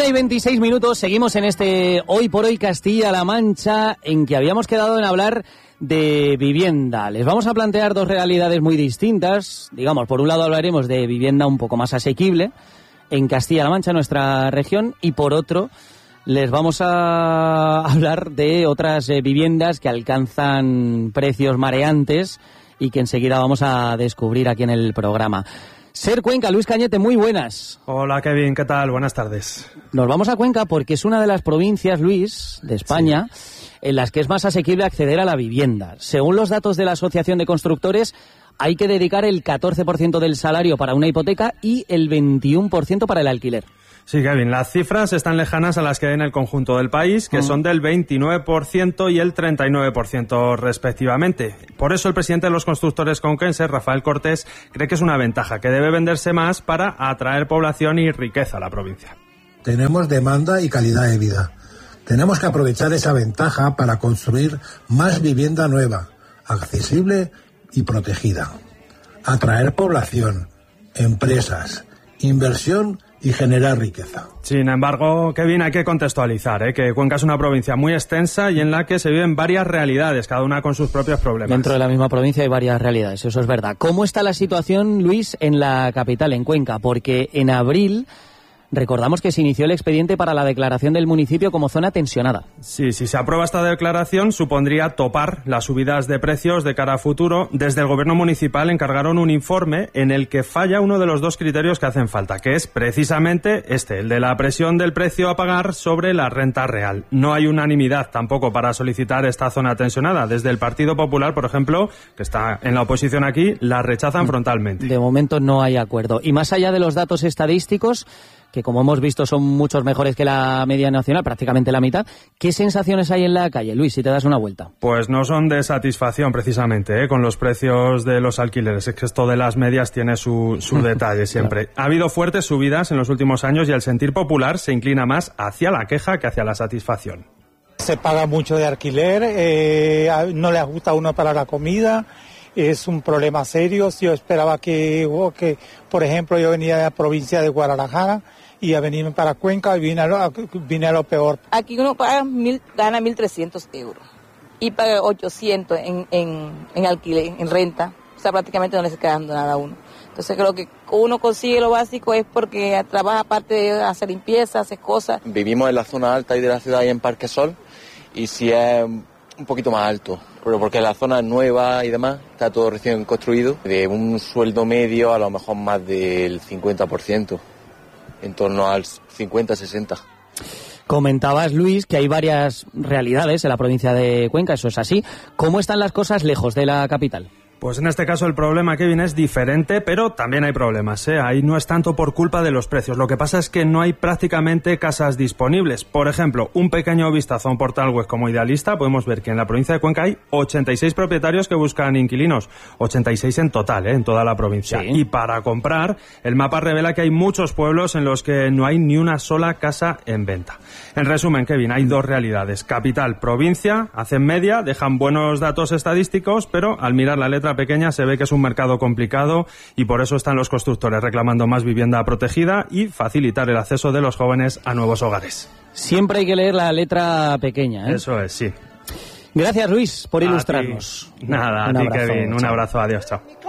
1:26, seguimos en este Hoy por Hoy Castilla-La Mancha, en que habíamos quedado en hablar de vivienda. Les vamos a plantear dos realidades muy distintas. Digamos, por un lado hablaremos de vivienda un poco más asequible en Castilla-La Mancha, nuestra región, y por otro les vamos a hablar de otras viviendas que alcanzan precios mareantes y que enseguida vamos a descubrir aquí en el programa. Ser Cuenca, Luis Cañete, muy buenas. Hola Kevin, ¿qué tal? Buenas tardes. Nos vamos a Cuenca porque es una de las provincias, Luis, de España, en las que es más asequible acceder a la vivienda. Según los datos de la Asociación de Constructores, hay que dedicar el 14% del salario para una hipoteca y el 21% para el alquiler. Sí, Kevin, las cifras están lejanas a las que hay en el conjunto del país, que son del 29% y el 39% respectivamente. Por eso el presidente de los constructores conquenses, Rafael Cortés, cree que es una ventaja, que debe venderse más para atraer población y riqueza a la provincia. Tenemos demanda y calidad de vida. Tenemos que aprovechar esa ventaja para construir más vivienda nueva, accesible y protegida. Atraer población, empresas, inversión y generar riqueza. Sin embargo, Kevin, hay que contextualizar, que Cuenca es una provincia muy extensa y en la que se viven varias realidades, cada una con sus propios problemas. Dentro de la misma provincia hay varias realidades, eso es verdad. ¿Cómo está la situación, Luis, en la capital, en Cuenca? Porque en abril recordamos que se inició el expediente para la declaración del municipio como zona tensionada. Sí, si se aprueba esta declaración, supondría topar las subidas de precios de cara a futuro. Desde el gobierno municipal encargaron un informe en el que falla uno de los dos criterios que hacen falta, que es precisamente el de la presión del precio a pagar sobre la renta real. No hay unanimidad tampoco para solicitar esta zona tensionada. Desde el Partido Popular, por ejemplo, que está en la oposición aquí, la rechazan frontalmente. De momento no hay acuerdo. Y más allá de los datos estadísticos, que como hemos visto son muchos mejores que la media nacional, prácticamente la mitad, ¿qué sensaciones hay en la calle, Luis, si te das una vuelta? Pues no son de satisfacción precisamente, con los precios de los alquileres. Es que esto de las medias tiene su detalle siempre. Claro. Ha habido fuertes subidas en los últimos años y el sentir popular se inclina más hacia la queja que hacia la satisfacción. Se paga mucho de alquiler, no le ajusta a uno para la comida. Es un problema serio. Yo esperaba que, por ejemplo, yo venía de la provincia de Guadalajara y a venirme para Cuenca y vine a lo peor. Aquí uno gana 1.300 euros y paga 800 en alquiler, en renta. O sea, prácticamente no le está quedando nada a uno. Entonces creo que uno consigue lo básico es porque trabaja aparte de hacer limpieza, hacer cosas. Vivimos en la zona alta y de la ciudad y en Parque Sol y si es un poquito más alto, pero porque la zona es nueva y demás, está todo recién construido, de un sueldo medio a lo mejor más del 50%, en torno al 50-60%. Comentabas, Luis, que hay varias realidades en la provincia de Cuenca, eso es así. ¿Cómo están las cosas lejos de la capital? Pues en este caso el problema, Kevin, es diferente, pero también hay problemas, Ahí no es tanto por culpa de los precios. Lo que pasa es que no hay prácticamente casas disponibles. Por ejemplo, un pequeño vistazo a un portal web como Idealista, podemos ver que en la provincia de Cuenca hay 86 propietarios que buscan inquilinos. 86 en total, en toda la provincia. Sí. Y para comprar, el mapa revela que hay muchos pueblos en los que no hay ni una sola casa en venta. En resumen, Kevin, hay dos realidades. Capital, provincia, hacen media, dejan buenos datos estadísticos, pero al mirar la letra pequeña se ve que es un mercado complicado y por eso están los constructores reclamando más vivienda protegida y facilitar el acceso de los jóvenes a nuevos hogares. Siempre hay que leer la letra pequeña, Eso es, sí. Gracias, Luis, por ilustrarnos. Nada, a ti, Kevin. Un abrazo, adiós, chao.